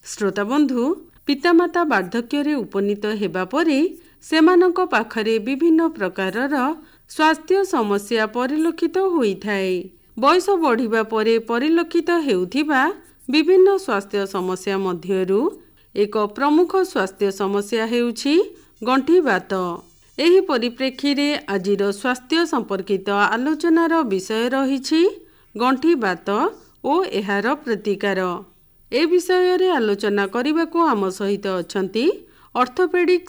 श्रोता बंधु पितामाता वार्धक्य उपनीत हेबा परे सेमानंक पाखरे विभिन्न प्रकारर स्वास्थ्य समस्या परिलक्षित होइथाए। बयस बढ़िबा परे परिलक्षित हेउथिबा विभिन्न स्वास्थ्य समस्या मध्यरु एक प्रमुख स्वास्थ्य समस्या हेउछि गंठीबात। एही परिप्रेक्षी रे आजिर स्वास्थ्य संपर्कित आलोचनार विषय रहिछि गंठीबात ओ एहार प्रतिकार। ए विषय रे आलोचना करबाको आम सहित अछंती ऑर्थोपेडिक